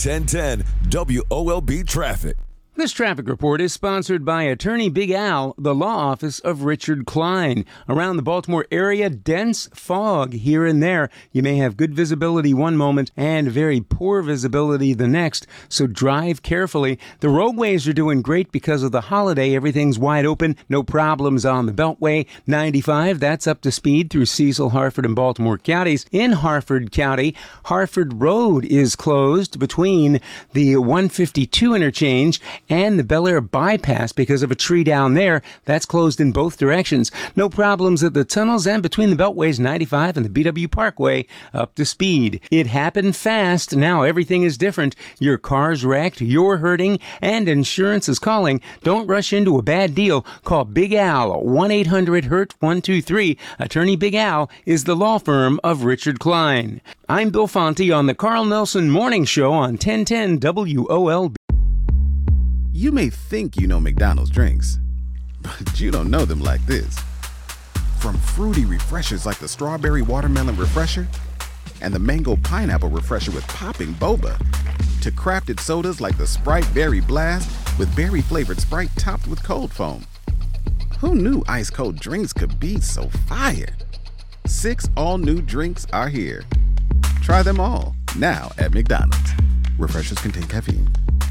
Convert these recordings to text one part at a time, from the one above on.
1010 WOLB Traffic. This traffic report is sponsored by Attorney Big Al, the law office of Richard Klein. Around the Baltimore area, dense fog here and there. You may have good visibility one moment and very poor visibility the next, so drive carefully. The roadways are doing great because of the holiday. Everything's wide open. No problems on the Beltway. 95, that's up to speed through Cecil, Harford, and Baltimore counties. In Harford County, Harford Road is closed between the 152 interchange and the Bel Air bypass because of a tree down there. That's closed in both directions. No problems at the tunnels and between the Beltways 95 and the BW Parkway up to speed. It happened fast. Now everything is different. Your car's wrecked, you're hurting, and insurance is calling. Don't rush into a bad deal. Call Big Al, 1-800-HURT-123. Attorney Big Al is the law firm of Richard Klein. I'm Bill Fonte on the Carl Nelson Morning Show on 1010 WOLB. You may think you know McDonald's drinks, but you don't know them like this. From fruity refreshers like the Strawberry Watermelon Refresher and the Mango Pineapple Refresher with popping boba, to crafted sodas like the Sprite Berry Blast with berry-flavored Sprite topped with cold foam. Who knew ice-cold drinks could be so fire? 6 all-new drinks are here. Try them all, now at McDonald's. Refreshers contain caffeine.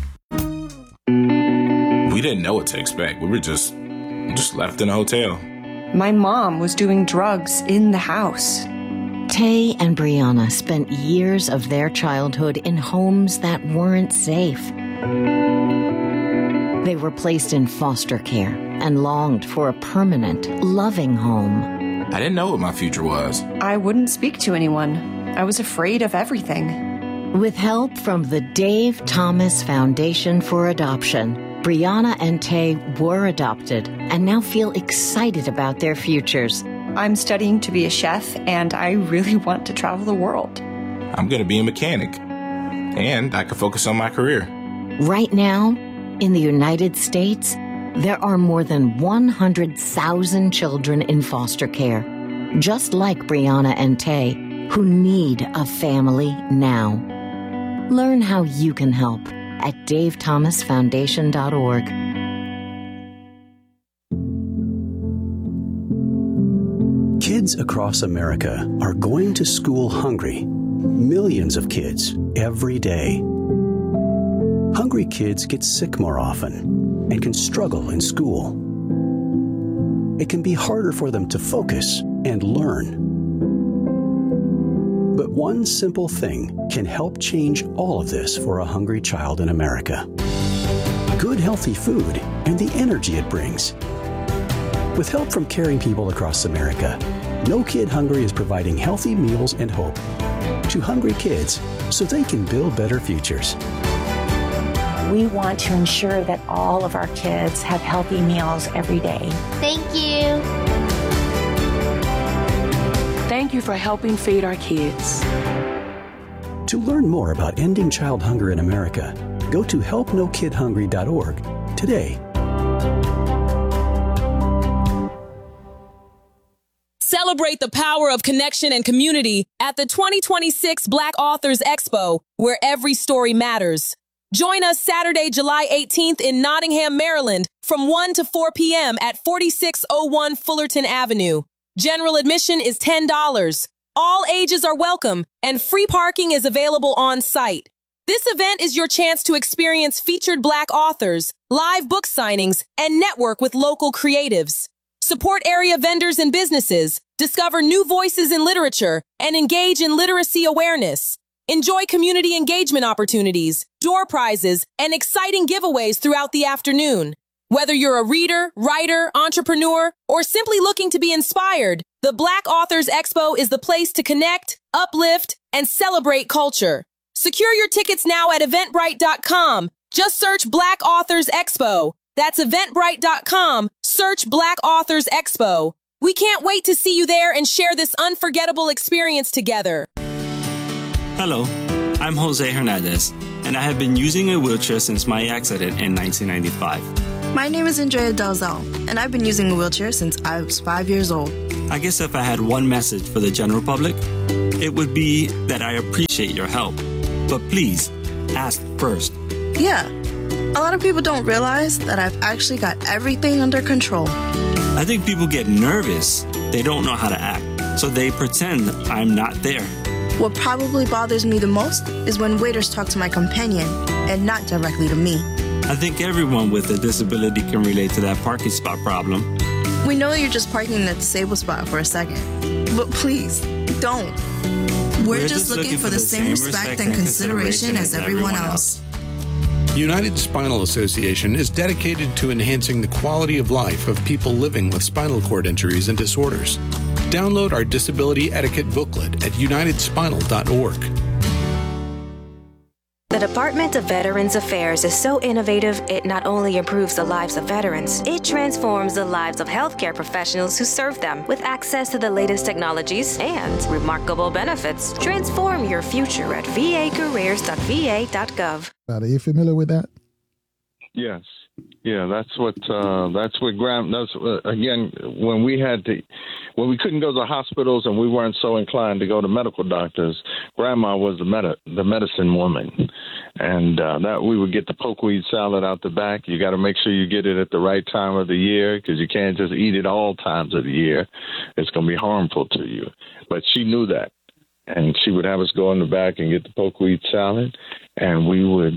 We didn't know what to expect. We were just left in a hotel. My mom was doing drugs in the house. Tay and Brianna spent years of their childhood in homes that weren't safe. They were placed in foster care and longed for a permanent, loving home. I didn't know what my future was. I wouldn't speak to anyone. I was afraid of everything. With help from the Dave Thomas Foundation for Adoption, Brianna and Tay were adopted and now feel excited about their futures. I'm studying to be a chef, and I really want to travel the world. I'm going to be a mechanic, and I can focus on my career. Right now, in the United States, there are more than 100,000 children in foster care, just like Brianna and Tay, who need a family now. Learn how you can help at davethomasfoundation.org. Kids across America are going to school hungry. Millions of kids every day. Hungry kids get sick more often and can struggle in school. It can be harder for them to focus and learn. But one simple thing can help change all of this for a hungry child in America. Good, healthy food and the energy it brings. With help from caring people across America, No Kid Hungry is providing healthy meals and hope to hungry kids so they can build better futures. We want to ensure that all of our kids have healthy meals every day. Thank you. Thank you for helping feed our kids. To learn more about ending child hunger in America, go to helpnokidhungry.org today. Celebrate the power of connection and community at the 2026 Black Authors Expo, where every story matters. Join us Saturday, July 18th in Nottingham, Maryland, from 1 to 4 p.m. at 4601 Fullerton Avenue. General admission is $10. All ages are welcome, and free parking is available on site. This event is your chance to experience featured Black authors, live book signings, and network with local creatives. Support area vendors and businesses, discover new voices in literature, and engage in literacy awareness. Enjoy community engagement opportunities, door prizes, and exciting giveaways throughout the afternoon. Whether you're a reader, writer, entrepreneur, or simply looking to be inspired, the Black Authors Expo is the place to connect, uplift, and celebrate culture. Secure your tickets now at Eventbrite.com. Just search Black Authors Expo. That's Eventbrite.com. Search Black Authors Expo. We can't wait to see you there and share this unforgettable experience together. Hello, I'm Jose Hernandez, and I have been using a wheelchair since my accident in 1995. My name is Andrea Dalzell, and I've been using a wheelchair since I was 5 years old. I guess if I had one message for the general public, it would be that I appreciate your help. But please, ask first. Yeah. A lot of people don't realize that I've actually got everything under control. I think people get nervous. They don't know how to act, so they pretend I'm not there. What probably bothers me the most is when waiters talk to my companion and not directly to me. I think everyone with a disability can relate to that parking spot problem. We know you're just parking in the disabled spot for a second, but please, don't. We're just looking for the same respect and consideration as everyone else. United Spinal Association is dedicated to enhancing the quality of life of people living with spinal cord injuries and disorders. Download our disability etiquette booklet at unitedspinal.org. The Department of Veterans Affairs is so innovative, it not only improves the lives of veterans, it transforms the lives of healthcare professionals who serve them with access to the latest technologies and remarkable benefits. Transform your future at vacareers.va.gov. Are you familiar with that? Yes. Yeah, that's what Graham. That's again when we couldn't go to the hospitals and we weren't so inclined to go to medical doctors. Grandma was the medicine woman, and that we would get the pokeweed salad out the back. You got to make sure you get it at the right time of the year because you can't just eat it all times of the year. It's going to be harmful to you. But she knew that, and she would have us go in the back and get the pokeweed salad. And we would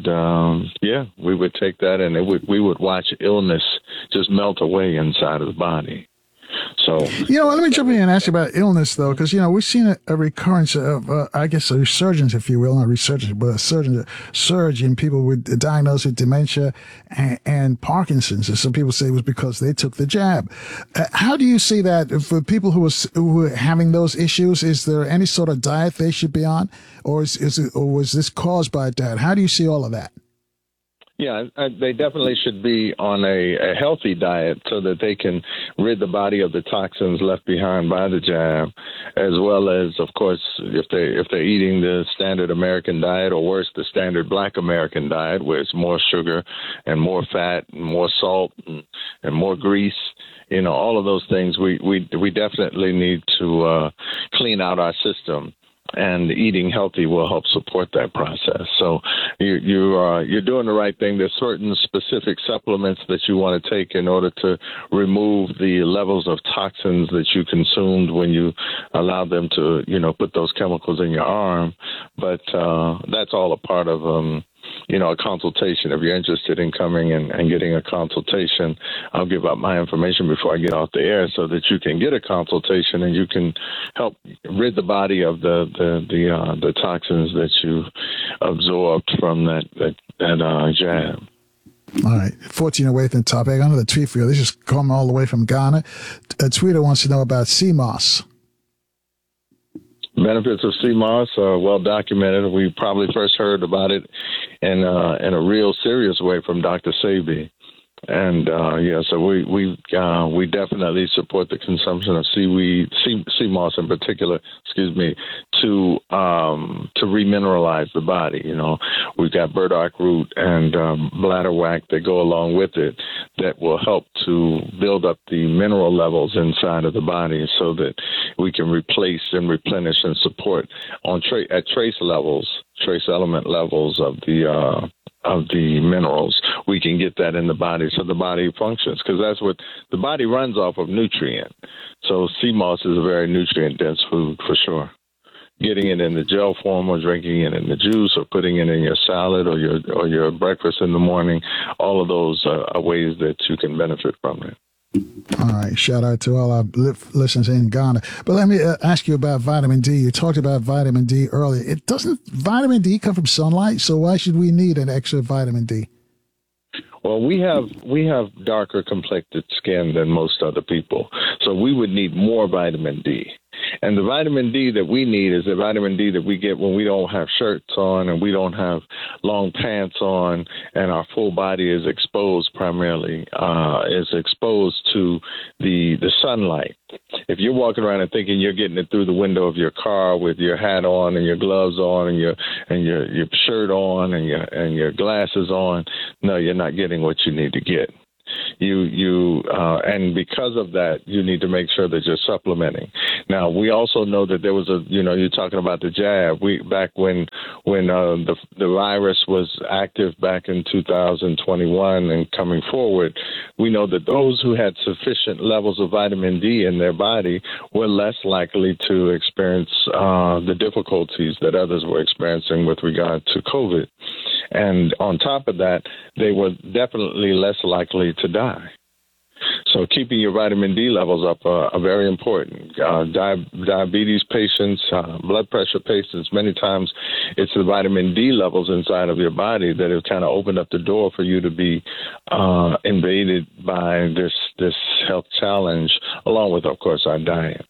take that, and we would watch illness just melt away inside of the body. So, let me jump in and ask you about illness, though, because, we've seen a recurrence of, I guess, a resurgence, if you will, not resurgence, but a surge in people diagnosed with dementia and Parkinson's. And some people say it was because they took the jab. How do you see that for people who were having those issues? Is there any sort of diet they should be on, or was this caused by that? How do you see all of that? Yeah, they definitely should be on a healthy diet so that they can rid the body of the toxins left behind by the jab, as well as, of course, if they're eating the standard American diet, or worse, the standard Black American diet, where it's more sugar and more fat and more salt and more grease. All of those things we definitely need to clean out our system. And eating healthy will help support that process. So you're doing the right thing. There's certain specific supplements that you want to take in order to remove the levels of toxins that you consumed when you allowed them to, put those chemicals in your arm. But that's all a part of a consultation. If you're interested in coming and getting a consultation, I'll give out my information before I get off the air so that you can get a consultation and you can help rid the body of the toxins that you absorbed from that jab. All right, 14 away from the topic. Another tweet for you. This is coming all the way from Ghana. A tweeter wants to know about sea moss. Benefits of sea moss are well documented. We probably first heard about it in a real serious way from Dr. Sebi. And so we definitely support the consumption of sea moss in particular, to remineralize the body. We've got burdock root and bladderwrack that go along with it that will help to build up the mineral levels inside of the body so that we can replace and replenish and support at trace element levels of the minerals. We can get that in the body so the body functions, because that's what the body runs off of, nutrient. So sea moss is a very nutrient-dense food for sure. Getting it in the gel form or drinking it in the juice or putting it in your salad or your breakfast in the morning, all of those are ways that you can benefit from it. All right. Shout out to all our listeners in Ghana. But let me ask you about vitamin D. You talked about vitamin D earlier. Doesn't vitamin D come from sunlight? So why should we need an extra vitamin D? Well, we have darker complected skin than most other people, so we would need more vitamin D. And the vitamin D that we need is the vitamin D that we get when we don't have shirts on and we don't have long pants on and our full body is exposed primarily, is exposed to the sunlight. If you're walking around and thinking you're getting it through the window of your car with your hat on and your gloves on and your shirt on and your glasses on, no, you're not getting what you need to get. And because of that, you need to make sure that you're supplementing. Now, we also know that there was you're talking about the jab. Back when the virus was active back in 2021 and coming forward, we know that those who had sufficient levels of vitamin D in their body were less likely to experience the difficulties that others were experiencing with regard to COVID. And on top of that, they were definitely less likely to die. So keeping your vitamin D levels up are very important. Diabetes patients, blood pressure patients, many times it's the vitamin D levels inside of your body that have kind of opened up the door for you to be invaded by this health challenge, along with, of course, our diet.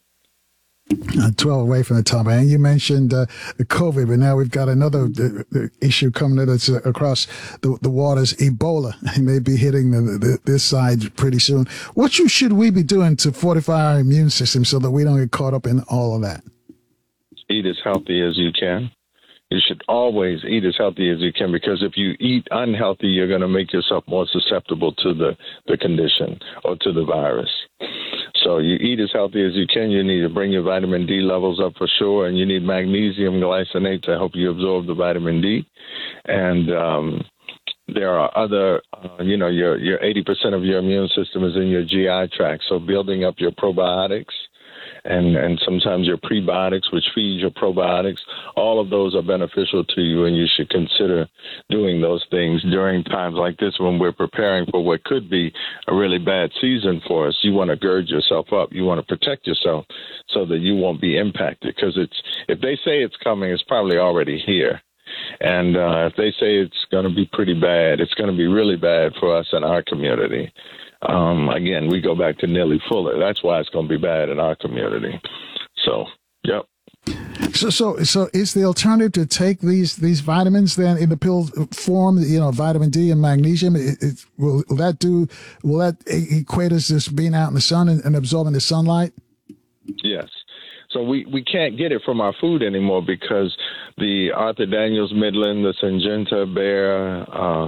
12 away from the top. And you mentioned COVID, but now we've got another issue coming at us across the waters, Ebola. It may be hitting this side pretty soon. What should we be doing to fortify our immune system so that we don't get caught up in all of that? Eat as healthy as you can. You should always eat as healthy as you can, because if you eat unhealthy, you're going to make yourself more susceptible to the condition or to the virus. So you eat as healthy as you can. You need to bring your vitamin D levels up for sure, and you need magnesium glycinate to help you absorb the vitamin D. And there are other, your 80% of your immune system is in your GI tract. So building up your probiotics and sometimes your prebiotics, which feed your probiotics, all of those are beneficial to you, and you should consider doing those things during times like this when we're preparing for what could be a really bad season for us. You want to gird yourself up. You want to protect yourself so that you won't be impacted, because if they say it's coming, it's probably already here. And if they say it's going to be pretty bad, it's going to be really bad for us in our community. Again, we go back to Neely Fuller. That's why it's going to be bad in our community. So, yep. So is the alternative to take these vitamins then in the pill form? Vitamin D and magnesium. Will that equate as just being out in the sun and absorbing the sunlight? Yes. So we can't get it from our food anymore because the Arthur Daniels Midland, the Syngenta, Bayer,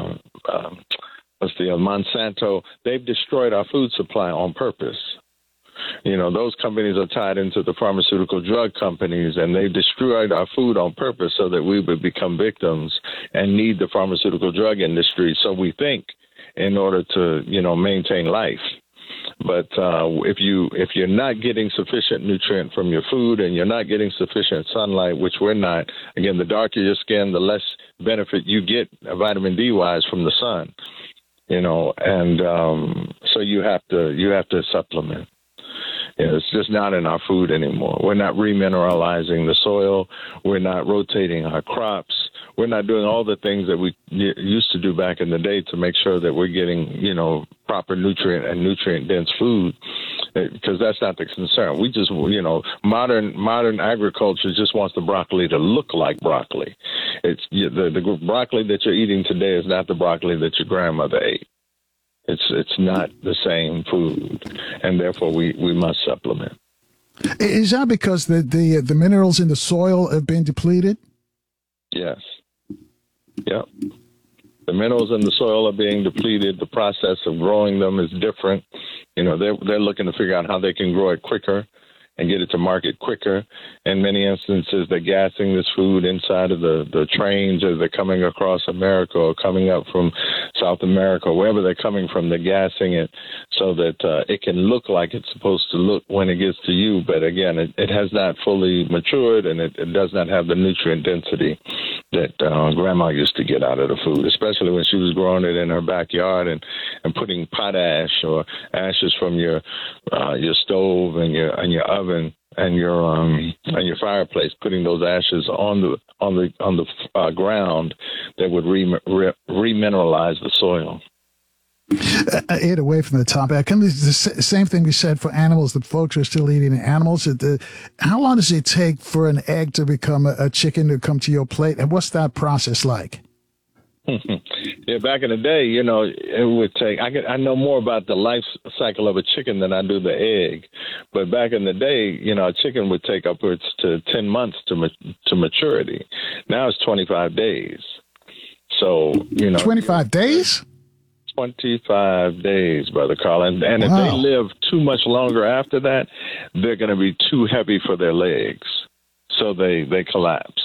Monsanto, they've destroyed our food supply on purpose. Those companies are tied into the pharmaceutical drug companies, and they've destroyed our food on purpose so that we would become victims and need the pharmaceutical drug industry. So we think in order to, maintain life. But if you're not getting sufficient nutrient from your food and you're not getting sufficient sunlight, which we're not, again, the darker your skin, the less benefit you get vitamin D wise from the sun. So you have to supplement. It's just not in our food anymore. We're not remineralizing the soil. We're not rotating our crops. We're not doing all the things that we used to do back in the day to make sure that we're getting, proper nutrient and nutrient-dense food, because that's not the concern. We just, modern agriculture just wants the broccoli to look like broccoli. It's the broccoli that you're eating today is not the broccoli that your grandmother ate. It's not the same food, and therefore we must supplement. Is that because the minerals in the soil have been depleted? Yes. Yep. The minerals in the soil are being depleted. The process of growing them is different. They're looking to figure out how they can grow it quicker and get it to market quicker. In many instances, they're gassing this food inside of the trains as they're coming across America or coming up from South America, wherever they're coming from. They're gassing it so that it can look like it's supposed to look when it gets to you. But again, it has not fully matured, and it does not have the nutrient density that Grandma used to get out of the food, especially when she was growing it in her backyard and putting potash or ashes from your stove and your oven and your fireplace, putting those ashes on the ground that would remineralize the soil. It away from the topic. The same thing we said for animals, that folks are still eating animals. How long does it take for an egg to become a chicken to come to your plate? And what's that process like? Yeah, back in the day, it would take. I know more about the life cycle of a chicken than I do the egg. But back in the day, a chicken would take upwards to 10 months to maturity. Now it's 25 days. So 25 days. 25 days, Brother Carl. And if they live too much longer after that, they're going to be too heavy for their legs. So they collapse.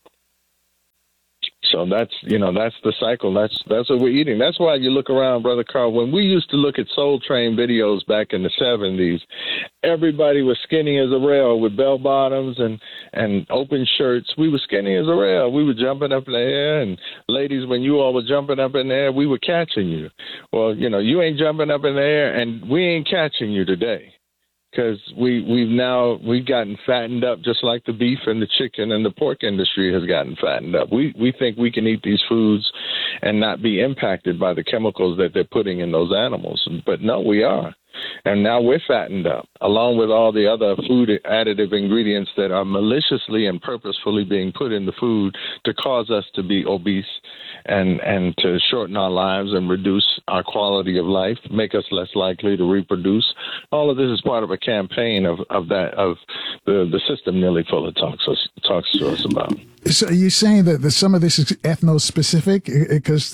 So that's the cycle. That's what we're eating. That's why you look around, Brother Carl. When we used to look at Soul Train videos back in the 70s, everybody was skinny as a rail with bell bottoms and open shirts. We were skinny as a rail. We were jumping up in the air. And ladies, when you all were jumping up in the air, we were catching you. Well, you ain't jumping up in the air, and we ain't catching you today. Because we've gotten fattened up just like the beef and the chicken and the pork industry has gotten fattened up. We think we can eat these foods and not be impacted by the chemicals that they're putting in those animals. But no, we are. And now we're fattened up, along with all the other food additive ingredients that are maliciously and purposefully being put in the food to cause us to be obese and to shorten our lives and reduce our quality of life, make us less likely to reproduce. All of this is part of a campaign of the system nearly full of talks to us about. So you're saying that some of this is ethno-specific because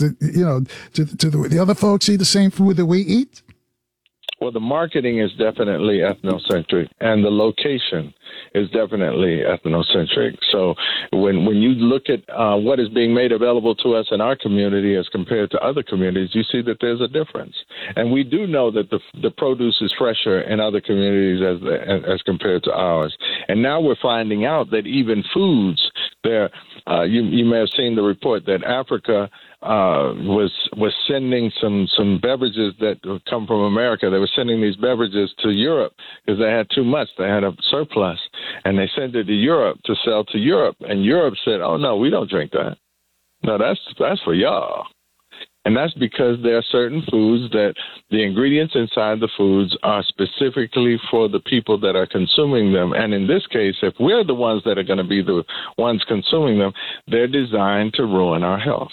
the other folks eat the same food that we eat? Well, the marketing is definitely ethnocentric, and the location is definitely ethnocentric. So when you look at what is being made available to us in our community as compared to other communities, you see that there's a difference. And we do know that the produce is fresher in other communities as compared to ours. And now we're finding out that even foods, you may have seen the report that Africa was sending some beverages that come from America. They were sending these beverages to Europe because they had too much. They had a surplus, and they sent it to Europe to sell to Europe. And Europe said, "Oh no, we don't drink that. No, that's for y'all." And that's because there are certain foods that the ingredients inside the foods are specifically for the people that are consuming them. And in this case, if we're the ones that are going to be the ones consuming them, they're designed to ruin our health.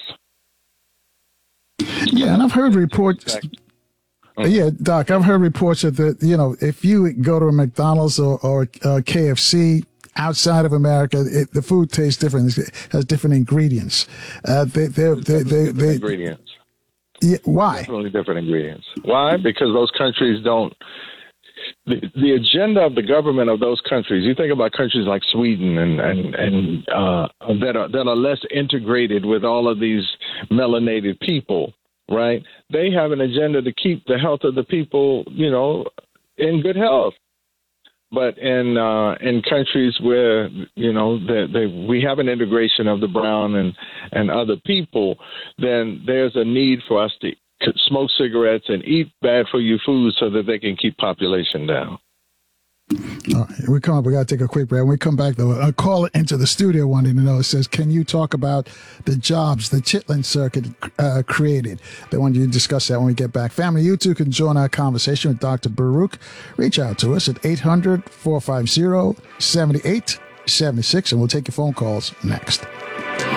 Yeah, and I've heard reports. Yeah, Doc, I've heard reports that if you go to a McDonald's or KFC outside of America, the food tastes different. It has different ingredients. Ingredients. Yeah, why? Definitely different ingredients. Why? Because those countries don't. The agenda of the government of those countries. You think about countries like Sweden and that are less integrated with all of these melanated people, right? They have an agenda to keep the health of the people, in good health. But in countries where we have an integration of the brown and other people, then there's a need for us to smoke cigarettes and eat bad for you food so that they can keep population down. All right, we got to take a quick break. When we come back, though, a caller into the studio wanting to know, it says, can you talk about the jobs the Chitlin Circuit created? They want you to discuss that when we get back. Family, you too can join our conversation with Dr. Baruch. Reach out to us at 800-450-7876, and we'll take your phone calls next.